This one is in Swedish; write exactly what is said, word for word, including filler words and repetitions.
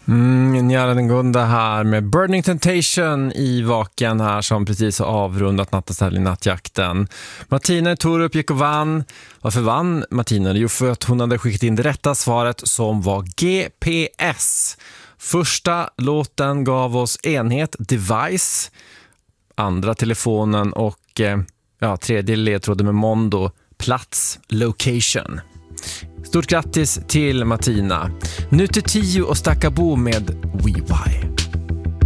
Mm, Njara den Gunda här med Burning Temptation i Vaken här som precis har avrundat nattaställ i nattjakten. Martina Torup gick och vann. Varför vann Martina? Jo, för att hon hade skickat in det rätta svaret som var G P S. Första låten gav oss enhet, device. Andra telefonen och ja, tredje ledtråden med Mondo, plats, location. Stort grattis till Martina. Nu till tio och Stackabo med WeWi.